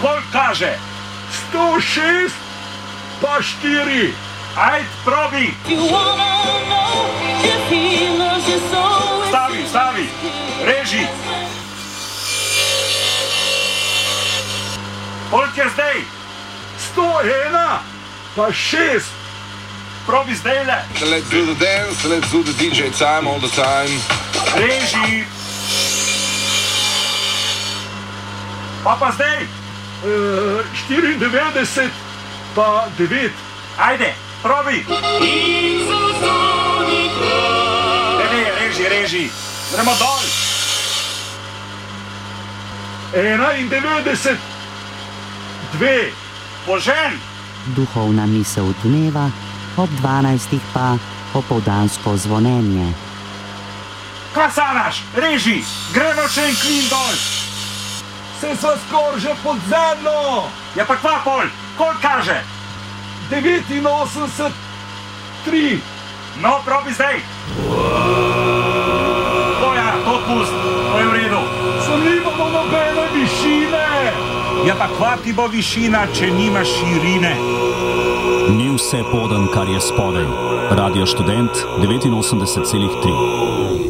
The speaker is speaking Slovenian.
Koliko kaže? 106 pa 4. Ajd, probi. Stavi, reži. Koliko je zdaj? 101 pa 6. Probi zdaj le. Let's do the dance, let's do the DJ time all the time. Reži. Pa zdaj? 94 pa 9. Ajde, probi. Reži. Gremo dol. 91, 2. Požen. Duhovna misel dneva, ob 12. pa opoldansko zvonjenje. Kaj sanaš? Reži. Gremo še en klin dol. Se sva skor že pod zemljo. Ja pa kva pol? Koliko kaže? 89, 3. No, probi zdaj. To pust, to je v redu. Sem nimamo nobene višine. Ja pa kva ti bo višina, če nima širine? Ni vse poden, kar je spodaj. Radio Študent 89,3.